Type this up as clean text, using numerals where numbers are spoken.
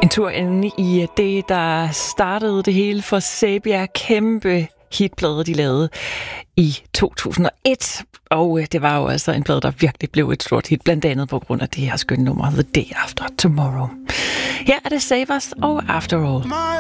En tur ind i det, der startede det hele for Saybia. Kæmpe hitplade, de lavede i 2001. Og det var jo altså en plade, der virkelig blev et stort hit, blandt andet på grund af det her skønne nummer, The Day After Tomorrow. Her er det Save Us og After All.